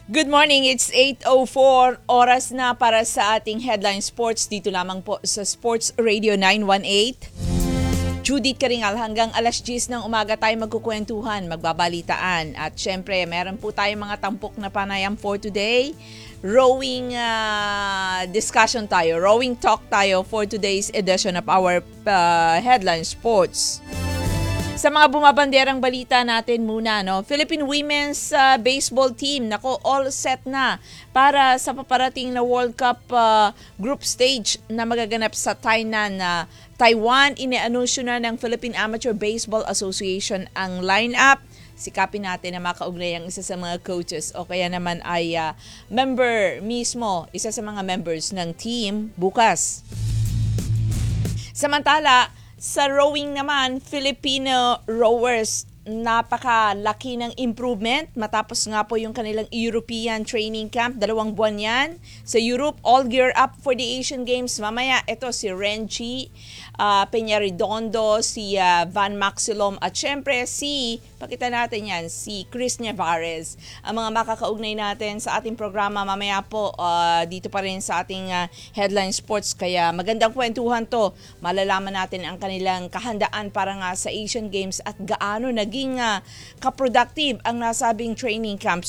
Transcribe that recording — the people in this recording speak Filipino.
Good morning, it's 8:04 oras na para sa ating headline sports dito lamang po sa Sports Radio 918. Judith Karingal, hanggang alas 10 ng umaga tayo magkukwentuhan, magbabalitaan. At syempre, meron po tayong mga tampok na panayam for today. Rowing discussion tayo, rowing talk tayo for today's edition of our headline sports. Sa mga bumabanderang balita natin muna, no? Philippine Women's Baseball Team, nako, all set na para sa paparating na World Cup group stage na magaganap sa Tainan, Taiwan. Ine-anunsyo na ng Philippine Amateur Baseball Association ang lineup. Sikapin natin na makaugnay ang isa sa mga coaches o kaya naman ay member mismo, isa sa mga members ng team bukas. Samantala, sa rowing naman, Filipino rowers, napakalaki ng improvement matapos nga po yung kanilang European training camp. 2 buwan yan sa Europe, all gear up for the Asian Games. Mamaya, ito si Renchi Peñaredondo, si Van Maxilom at syempre pakita natin yan, si Chris Nevares. Ang mga makakaugnay natin sa ating programa mamaya po dito pa rin sa ating headline sports. Kaya magandang kwentuhan to. Malalaman natin ang kanilang kahandaan para nga sa Asian Games at gaano naging ka-productive ang nasabing training camp.